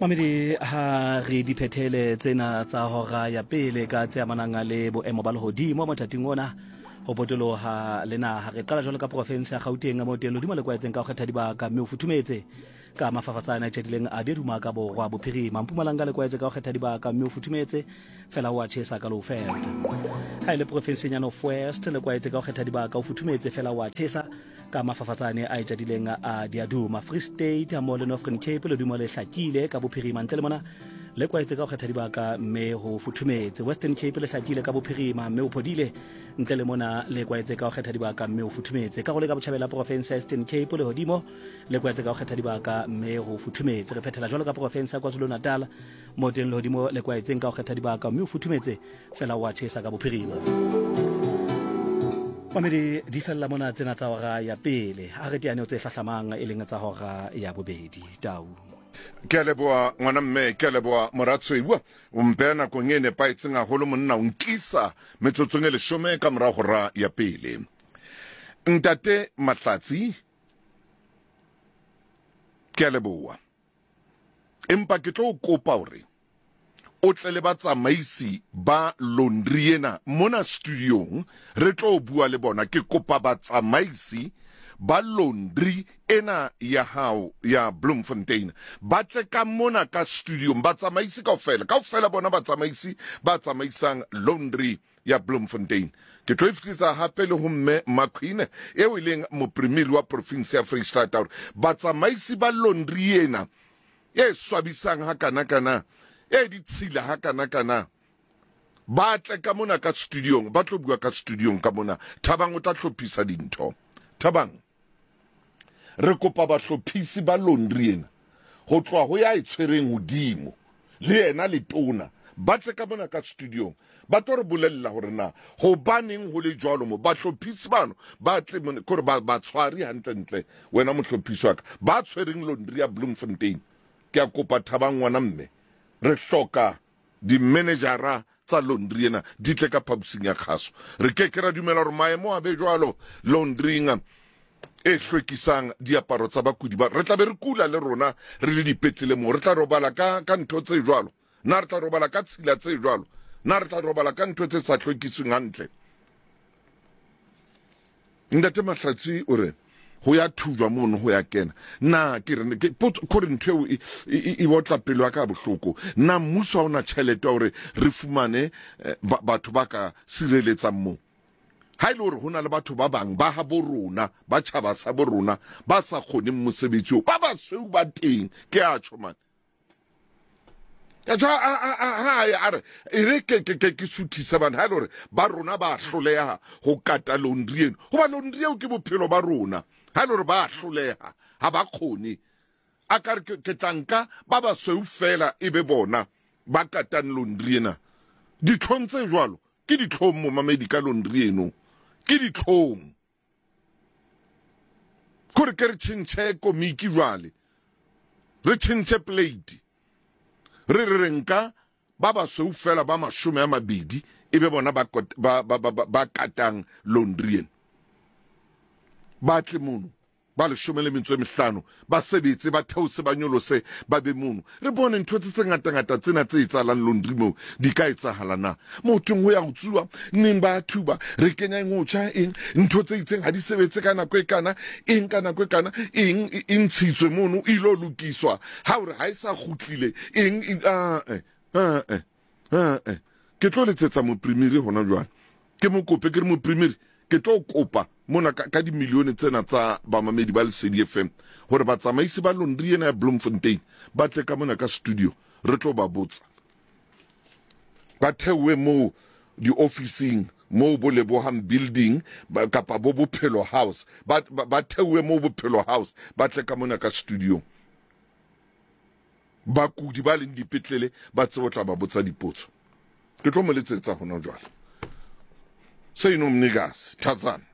Mamedi ha re diphethele tsena tsa hora ya pele ka tse amanang le boemo ba lehodimo mo thating ona ho potoloha le naha. Re qala jwalo ka province ya Gauteng mo teng lodimo le kwaetseng ka ho kgetha dibaka mme o futhumetse ka mafafatsana a tjadileng a diruma ka borwa bophirima. Mpumalanga le kwaetse ka ho kgetha dibaka mme o futhumetse fela wa tjhesa ka Lowveld. Ha ile province ya North West le kwaetse ka ho kgetha dibaka o futhumetse fela wa tjhesa ka mafafatsane a tjadileng a diaduma. Free State mo le Northern Cape le dumo le hlakile ka bophirima ntle le mona le kwaetse ka ho kgetha dibaka mme ho futhumetse. Western Cape le hlakile ka bophirima mme o phodile ntle le mona le kwaetse ka ho kgetha dibaka mme o futhumetse. Ka go le ka botjhabela province ya Eastern Cape le hodimo le kwaetse ka ho kgetha dibaka mme ho futhumetse. Re phethela jwalo ka province ya KwaZulu-Natal mo teng le hodimo le kwaetseng ka ho kgetha dibaka mme o futhumetse fela wa tjhesa ka bophirima. Mamedi di fella mona tsena tsa hora ya pele a re tiane o tse hlahlamang e leng tsa hora ya bobedi. Tau ke leboa ngwana mme ke leboa moratswebua o mpena ko ngene pa itsenga holo monna o nkisa metsotsong le shome ka mora hora ya pele. Ntate Mahlatsi ke leboa empa ke tlo kopa hore o tle le ba tsamaisi ba laundry ena mona studiong re tlo bua le bona. Ke kopa ba tsamaisi ba laundry ena ya hao ya Bloemfontein ba tle ka mona ka studiong ba tsamaisi kaofela bona ba tsamaisi ba tsamaisang laundry ya Bloemfontein. Ke tlo ifitsa hape le ho mme Makhwine eo ileng mopremiri wa province ya Freistata ba tsamaisi ba laundry ena e swabisang ha kana e ditshila ha kana ba tle ka mona ka studiong ba tlo bua ka studiong ka mona. Thabang o tla hlophisa dintho. Thabang re kopa ba hlophisi ba laundry ena ho tloa ho ya itshwereng hodimo le ena le tona ba tle ka mona ka studiong ba tlo re bolella hore na ho baneng ho le jwalo mo ba hlophisi bano ba tle gore ba tshwari hantle wena mohlophiso wa ka ba tshwereng laundry ya Bloemfontein. Ke a kopa Thabang ngwana mme re hloka di managera tsa laundry ena di tle ka phabusing ya kgaso. Re ke ra dumela hore maemo a be jwalo laundry e hlwekisang diaparo tsa bakudi ba re tla be re kula le rona re le dipetlele mo re tla robala ka ntho tse jwalo na re tla robala ka tshila tse jwalo na re tla robala ka ntho tse sa hlwekisweng hantle. Ntate Mahlatsi o re ho ya thujwa mono ho ya kena na ke re ke kore ntho e botla pelo ka bohloko na mmuso ha ona tšhelete hore re fumane batho ba ka sireletsang mo. Ha ile hore hona le batho ba bang ba ha bo rona ba tjhaba sa bo rona ba sa kgoneng mosebetsi o ba ba seu ba teng ke a tshomana ya are ere ke suthisa bana ha ile hore ba rona ba hloleha ho kata laundry eno ho ba laundry eo ke bophelo ba rona. Ha ile hore ba hloleha ha ba khone a ka re ke tlanka ba ba seu fela e be bona ba katang laundry ena. Ditlhong tse jwalo ke ditlhong mo mamedi ka laundry eno ke ditlhong kore ke re tšhentšhe komiki jwale re tšhentšhe plate re renka ba ba seu fela ba 20 e be bona ba katang laundry ena. Ba tle mono ba 15 ba sebetse ba theose ba nyolose ba be mono re bone ntho tse ngata tsena tse etsalang laundry mo di ka etsahala na motho ho ya utsuwa ning ba thuba re kenya ngotsha eng ntho tse itseng ha di sebetse kana kwe kana eng kana kwe kana eng intshitswe mono ilo lokiswa ha hore ha isa khutlile eng ke tlo letsetsa mopremiri hona jwale ke mo kope ke re mopremiri ke tlo kopa mona ka di milione tsena tsa ba mamedi ba Lesedi FM hore ba tsamaisi ba laundry ena ya Bloemfontein ba tle ka mona ka studio re tlo ba botsa ba thewe mo di officing mo bo Lebohang building kapa bo Bophelo house ba thewe mo Bophelo house ba tle ka mona ka studio ba kudi ba leng dipetlele ba tsebotla ba botsa dipotso. Ke tlo mo letsetsa hona jwale. Say no mnikazi Tarzan.